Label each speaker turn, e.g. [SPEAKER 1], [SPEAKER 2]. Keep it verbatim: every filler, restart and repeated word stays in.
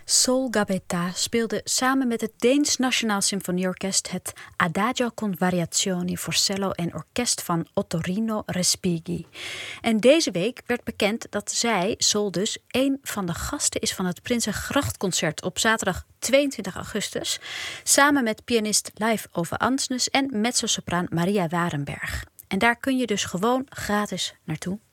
[SPEAKER 1] Sol Gabetta speelde samen met het Deens Nationaal Symfonieorkest het Adagio con variazioni voor cello en orkest van Ottorino Respighi. En deze week werd bekend dat zij, Sol dus, een van de gasten is van het Prinsengrachtconcert op zaterdag tweeëntwintig augustus, samen met pianist Leif Ove Andsnes en mezzosopraan Maria Warenberg. En daar kun je dus gewoon gratis naartoe.